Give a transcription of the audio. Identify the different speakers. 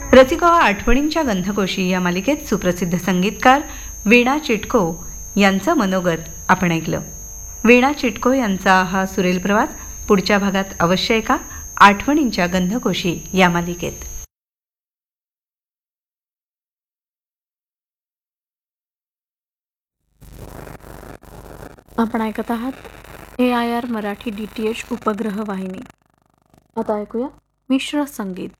Speaker 1: रसिको आठवणींच्या गंधकोशी या मालिकेत सुप्रसिद्ध संगीतकार वीणा चिटको यांचं मनोगत आपण ऐकलं. वीणा चिटको यांचा हा सुरेल प्रवास पुढच्या भागात अवश्य ऐका. आठवणींच्या गंधकोशी या मालिकेत
Speaker 2: आपण ऐकत आहात AIR मराठी DTH उपग्रह वाहिनी. आता ऐकूया मिश्र संगीत.